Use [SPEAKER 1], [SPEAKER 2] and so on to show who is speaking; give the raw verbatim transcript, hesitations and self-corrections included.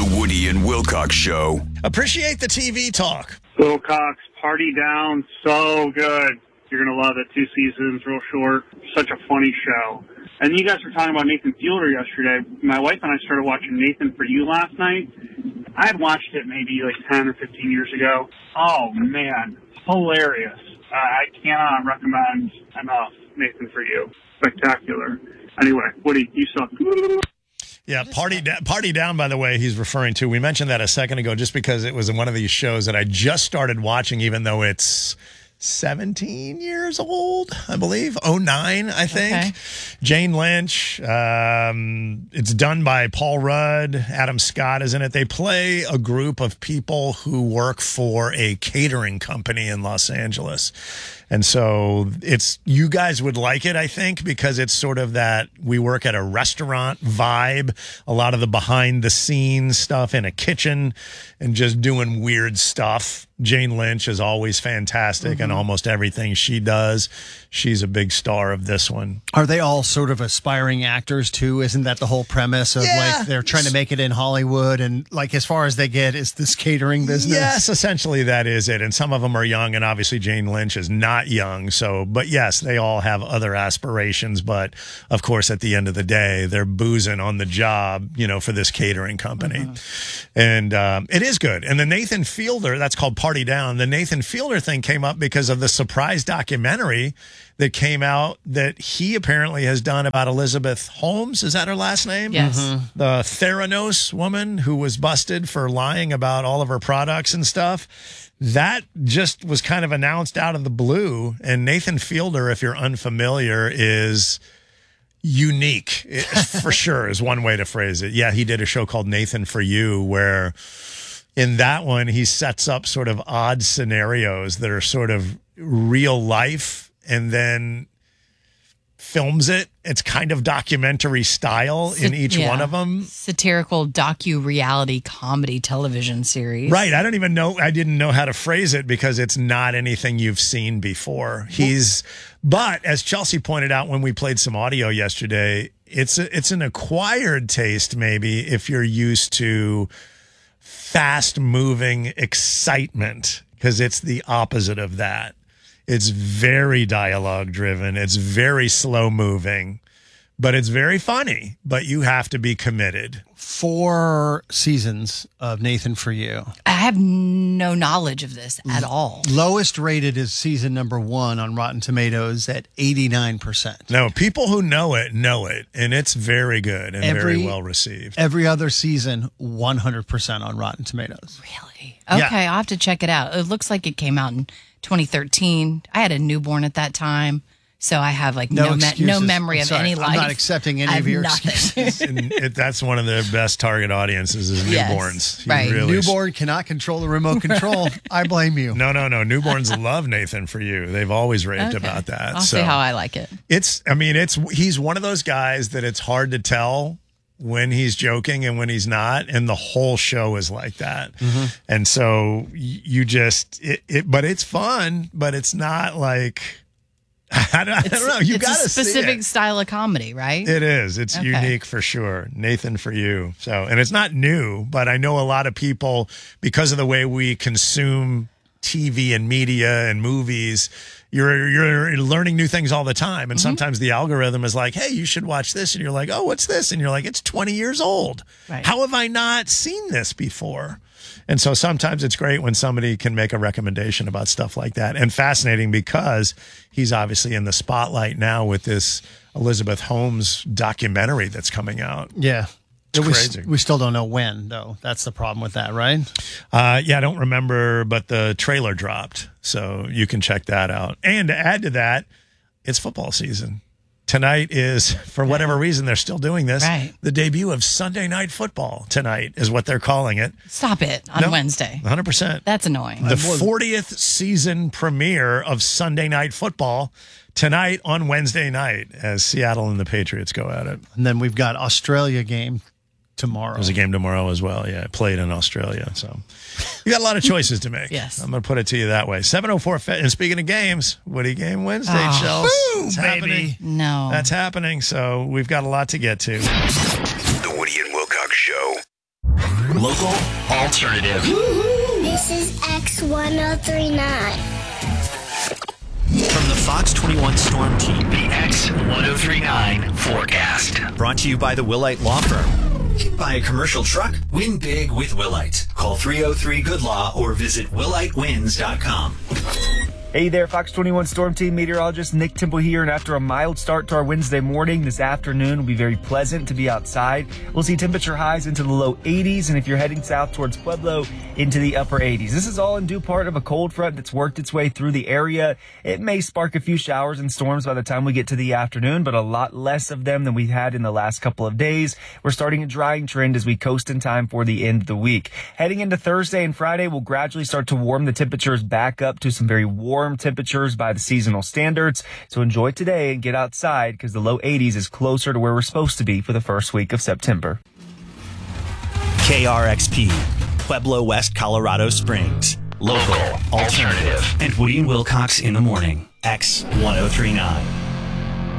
[SPEAKER 1] The Woody and Wilcox Show.
[SPEAKER 2] Appreciate the T V talk.
[SPEAKER 3] Wilcox, Party Down, so good. You're going to love it. Two seasons, real short. Such a funny show. And you guys were talking about Nathan Fielder yesterday. My wife and I started watching Nathan For You last night. I had watched it maybe like ten or fifteen years ago. Oh, man. Hilarious. Uh, I cannot recommend enough Nathan For You. Spectacular. Anyway, Woody, you suck.
[SPEAKER 2] Yeah, Party, da- Party Down, by the way, he's referring to. We mentioned that a second ago just because it was in one of these shows that I just started watching, even though it's seventeen years old, I believe. oh nine, I think. Okay. Jane Lynch. Um, it's done by Paul Rudd. Adam Scott is in it. They play a group of people who work for a catering company in Los Angeles. And so it's, you guys would like it, I think, because it's sort of that we work at a restaurant vibe, a lot of the behind the scenes stuff in a kitchen and just doing weird stuff. Jane Lynch is always fantastic mm-hmm. in almost everything she does. She's a big star of this one.
[SPEAKER 4] Are they all sort of aspiring actors too? Isn't that the whole premise of yeah. like they're trying to make it in Hollywood and like as far as they get is this catering business?
[SPEAKER 2] Yes, essentially that is it. And some of them are young and obviously Jane Lynch is not young. So, but yes, they all have other aspirations. But of course, at the end of the day, they're boozing on the job, you know, for this catering company. Mm-hmm. And um, it is good. And the Nathan Fielder, that's called Party Down. The Nathan Fielder thing came up because of the surprise documentary that came out that he apparently has done about Elizabeth Holmes. Is that her last name?
[SPEAKER 5] Yes. Mm-hmm.
[SPEAKER 2] The Theranos woman who was busted for lying about all of her products and stuff. That just was kind of announced out of the blue. And Nathan Fielder, if you're unfamiliar, is unique for sure is one way to phrase it. Yeah, he did a show called Nathan For You where in that one he sets up sort of odd scenarios that are sort of real life and then films it. It's kind of documentary style Sat- in each
[SPEAKER 5] yeah.
[SPEAKER 2] one of them.
[SPEAKER 5] Satirical docu-reality comedy television series.
[SPEAKER 2] Right. I don't even know. I didn't know how to phrase it because it's not anything you've seen before. He's, but as Chelsea pointed out when we played some audio yesterday, it's a, it's an acquired taste maybe if you're used to fast moving excitement because it's the opposite of that. It's very dialogue driven. It's very slow moving, but it's very funny, but you have to be committed.
[SPEAKER 4] Four seasons of Nathan For You.
[SPEAKER 5] I have no knowledge of this at all.
[SPEAKER 4] Lowest rated is season number one on Rotten Tomatoes at eighty-nine percent.
[SPEAKER 2] No, people who know it know it, and it's very good and
[SPEAKER 4] every,
[SPEAKER 2] very well received.
[SPEAKER 4] Every other season, one hundred percent on Rotten Tomatoes.
[SPEAKER 5] Really? Okay, yeah. I'll have to check it out. It looks like it came out in twenty thirteen. I had a newborn at that time, so I have like no no, me- no memory
[SPEAKER 4] I'm
[SPEAKER 5] of
[SPEAKER 4] sorry,
[SPEAKER 5] any life.
[SPEAKER 4] I'm not accepting any of your
[SPEAKER 5] nothing.
[SPEAKER 4] excuses.
[SPEAKER 2] And it, that's one of the best target audiences is newborns.
[SPEAKER 5] Yes, right.
[SPEAKER 2] Really
[SPEAKER 4] Newborn cannot control the remote control. I blame you.
[SPEAKER 2] No, no, no. Newborns love Nathan For You. They've always raved okay. about that.
[SPEAKER 5] I'll
[SPEAKER 2] so
[SPEAKER 5] see how I like it.
[SPEAKER 2] It's, I mean, it's, he's one of those guys that it's hard to tell when he's joking and when he's not, and the whole show is like that. Mm-hmm. And so you just, it, it, but it's fun, but it's not like, I don't, I don't know. You got to see it.
[SPEAKER 5] It's a specific style of comedy, right?
[SPEAKER 2] It is. It's
[SPEAKER 5] okay.
[SPEAKER 2] unique for sure. Nathan For You. So, and it's not new, but I know a lot of people, because of the way we consume T V and media and movies, you're you're learning new things all the time. And mm-hmm. sometimes the algorithm is like, hey, you should watch this. And you're like, oh, what's this? And you're like, it's twenty years old. Right. How have I not seen this before? And so sometimes it's great when somebody can make a recommendation about stuff like that. And fascinating because he's obviously in the spotlight now with this Elizabeth Holmes documentary that's coming out.
[SPEAKER 4] Yeah.
[SPEAKER 2] It's
[SPEAKER 4] we,
[SPEAKER 2] crazy.
[SPEAKER 4] We still don't know when, though. That's the problem with that, right?
[SPEAKER 2] Uh, yeah, I don't remember, but the trailer dropped. So you can check that out. And to add to that, it's football season. Tonight is, for whatever reason, they're still doing this.
[SPEAKER 5] Right.
[SPEAKER 2] The debut of Sunday Night Football tonight is what they're calling it.
[SPEAKER 5] Stop it on
[SPEAKER 2] no,
[SPEAKER 5] Wednesday.
[SPEAKER 2] one hundred percent.
[SPEAKER 5] That's annoying.
[SPEAKER 2] The fortieth season premiere of Sunday Night Football tonight on Wednesday night as Seattle and the Patriots go at it.
[SPEAKER 4] And then we've got Australia game tomorrow.
[SPEAKER 2] There's a game tomorrow as well. Yeah, I played in Australia. So you got a lot of choices to make.
[SPEAKER 5] Yes.
[SPEAKER 2] I'm going to put it to you that way. seven oh four And speaking of games, Woody Game Wednesday,
[SPEAKER 5] oh,
[SPEAKER 2] Chelsea.
[SPEAKER 4] Woo,
[SPEAKER 2] It's
[SPEAKER 4] baby.
[SPEAKER 2] happening.
[SPEAKER 5] No.
[SPEAKER 2] That's happening. So we've got a lot to get to.
[SPEAKER 1] The Woody and Wilcox Show.
[SPEAKER 6] Local, alternative.
[SPEAKER 7] This is X one oh three point nine.
[SPEAKER 6] From the Fox twenty-one Storm Team, the X one oh three point nine forecast. Brought to you by the Willite Law Firm. Hit by a commercial truck? Win big with Willite. Call three oh three good law or visit willite wins dot com.
[SPEAKER 8] Hey there, Fox twenty-one Storm Team meteorologist Nick Temple here, and after a mild start to our Wednesday morning, this afternoon will be very pleasant to be outside. We'll see temperature highs into the low eighties, and if you're heading south towards Pueblo, into the upper eighties. This is all in due part of a cold front that's worked its way through the area. It may spark a few showers and storms by the time we get to the afternoon, but a lot less of them than we had in the last couple of days. We're starting a drying trend as we coast in time for the end of the week. Heading into Thursday and Friday, we'll gradually start to warm the temperatures back up to some very warm Warm temperatures by the seasonal standards. So enjoy today and get outside because the low eighties is closer to where we're supposed to be for the first week of September.
[SPEAKER 6] K R X P, Pueblo, West Colorado Springs. Local, alternative, and Woody and Wilcox in the morning. X one oh three point nine.